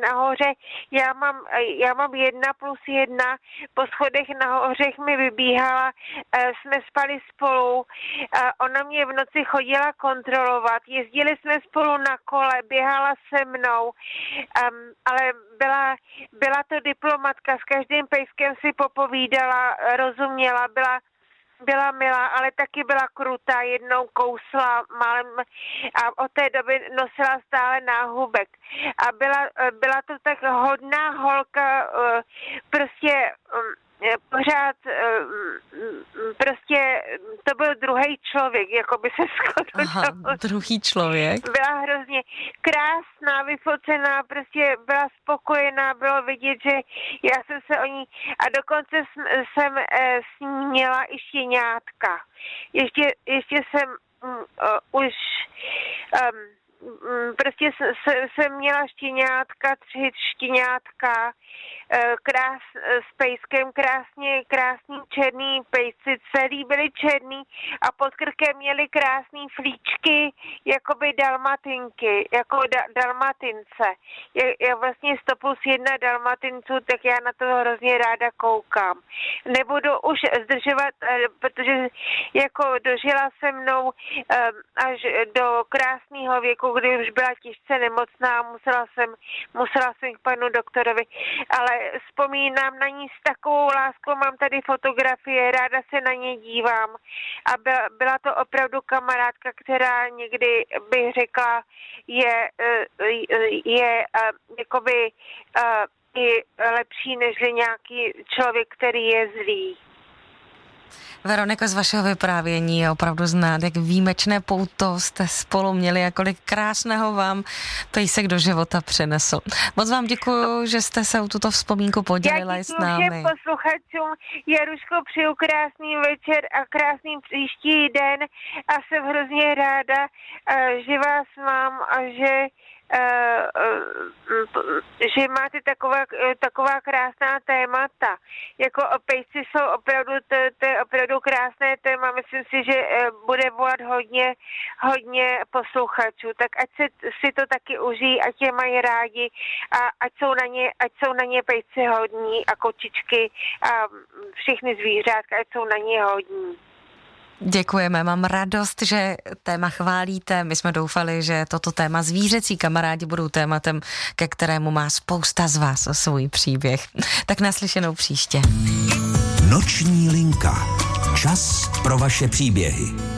nahoře, já mám 1+1, po schodech nahoře mi vybíhala, jsme spali spolu, ona mě v noci chodila kontrolovat, jezdili jsme spolu na kole, běhala se mnou, ale byla to diplomatka, s každým pejskem si popovídala, rozuměla, byla milá, ale taky byla krutá, jednou kousla málem a od té doby nosila stále náhubek. A byla to tak hodná holka, prostě pořád, prostě to byl druhý člověk, jako by se skoro. Aha, druhý člověk. Byla hrozně krásná, vyfocená, prostě byla spokojená, bylo vidět, že já jsem se o ní, a dokonce jsem s ní měla i štěňátka. Ještě jsem už prostě jsem měla štěňátka, 3 štěňátka, s pejskem, krásný černý pejsci, celý byli černý a pod krkem měli krásný flíčky, jakoby dalmatinky, jako dalmatince. Já vlastně 100+1 dalmatinců, tak já na to hrozně ráda koukám. Nebudu už zdržovat, protože jako dožila se mnou až do krásného věku, kdy už byla těžce nemocná, musela jsem k panu doktorovi, ale vzpomínám na ní s takovou láskou, mám tady fotografie, ráda se na ně dívám a byla to opravdu kamarádka, která někdy bych řekla je jakoby i lepší než nějaký člověk, který je zlý. Veroniko, z vašeho vyprávění je opravdu znát, jak výjimečné pouto jste spolu měli a kolik krásného vám pejsek do života přinesl. Moc vám děkuju, že jste se o tuto vzpomínku podělila s námi. Já děkuju všem posluchačům. Jaruško, přeju krásný večer a krásný příští den a jsem hrozně ráda, že vás mám a že máte taková krásná témata. Jako pejsci jsou opravdu, to je opravdu krásné téma. Myslím si, že bude volat hodně posluchačů. Tak ať si to taky užijí, ať je mají rádi a ať jsou na ně pejsci hodní a kočičky a všechny zvířátka, ať jsou na ně hodní. Děkujeme, mám radost, že téma chválíte. My jsme doufali, že toto téma zvířecí kamarádi budou tématem, ke kterému má spousta z vás svůj příběh. Tak naslyšenou příště. Noční linka. Čas pro vaše příběhy.